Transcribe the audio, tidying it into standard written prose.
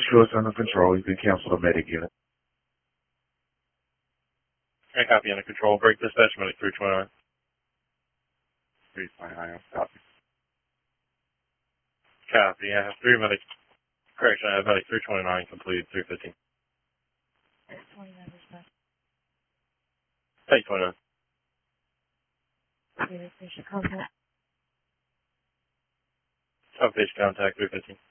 sure it's under control. You can cancel the medic unit. I copy under control. Break dispatch, medic 329. 329, copy. Copy. I have 3 medic. Correction, I have medic 329 completed 315. 29 dispatch. Take 29. Patient contact. Outpatient contact 315.